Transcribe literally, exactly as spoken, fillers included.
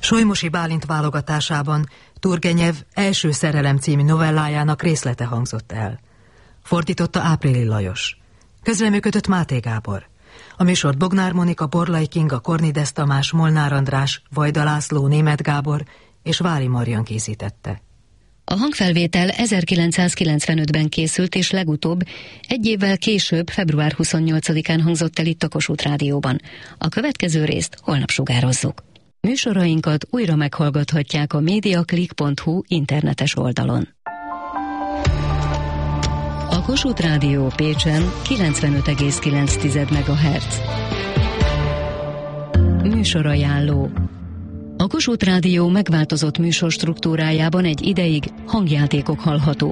Solymosi Bálint válogatásában Turgenev első szerelem című novellájának részlete hangzott el. Fordította Áprili Lajos. Közreműködött Máté Gábor. A műsort Bognár Monika, Borlai Kinga, Kornides Tamás, Molnár András, Vajda László, Németh Gábor és Vári Marian készítette. A hangfelvétel ezerkilencszázkilencvenötben készült, és legutóbb egy évvel később, február huszonnyolcadikán hangzott el itt a Kossuth Rádióban. A következő részt holnap sugározzuk. Műsorainkat újra meghallgathatják a mediaclick pont hu internetes oldalon. A Kossuth Rádió Pécsen kilencvenöt egész kilenc megahertz. Műsorajánló. A Kossuth Rádió megváltozott műsorstruktúrájában egy ideig hangjátékok hallhatók